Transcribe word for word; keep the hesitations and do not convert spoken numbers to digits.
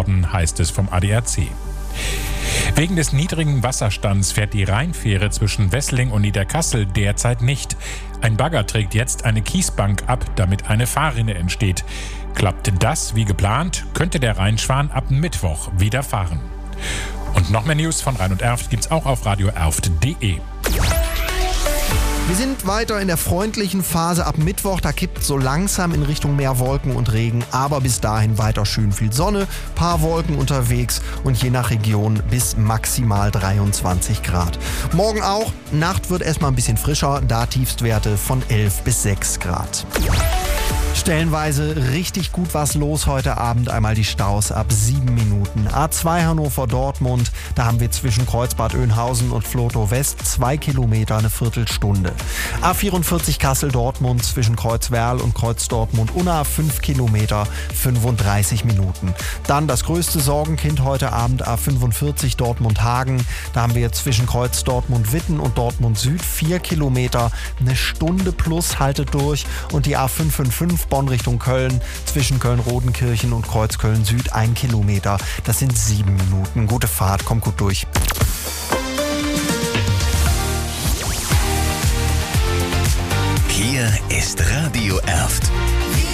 worden, heißt es vom A D A C. Wegen des niedrigen Wasserstands fährt die Rheinfähre zwischen Wessling und Niederkassel derzeit nicht. Ein Bagger trägt jetzt eine Kiesbank ab, damit eine Fahrrinne entsteht. Klappt das wie geplant, könnte der Rheinschwan ab Mittwoch wieder fahren. Und noch mehr News von Rhein und Erft gibt's auch auf radio erft punkt de. Wir sind weiter in der freundlichen Phase ab Mittwoch. Da kippt so langsam in Richtung mehr Wolken und Regen. Aber bis dahin weiter schön viel Sonne, paar Wolken unterwegs und je nach Region bis maximal dreiundzwanzig Grad. Morgen auch. Nacht wird erstmal ein bisschen frischer. Da Tiefstwerte von elf bis sechs Grad. Stellenweise richtig gut was los heute Abend. Einmal die Staus ab sieben Minuten. A zwei Hannover-Dortmund, da haben wir zwischen Kreuzbad Oeynhausen und Vlotho West zwei Kilometer, eine Viertelstunde. A vierundvierzig Kassel-Dortmund zwischen Kreuzwerl und Kreuz-Dortmund-Unna fünf Kilometer, fünfunddreißig Minuten. Dann das größte Sorgenkind heute Abend A fünfundvierzig Dortmund-Hagen. Da haben wir zwischen Kreuz-Dortmund-Witten und Dortmund-Süd vier Kilometer, eine Stunde plus, haltet durch. Und die A fünf fünf fünf Bonn Richtung Köln, zwischen Köln-Rodenkirchen und Kreuzköln-Süd ein Kilometer. Das sind sieben Minuten. Gute Fahrt, kommt gut durch. Hier ist Radio Erft.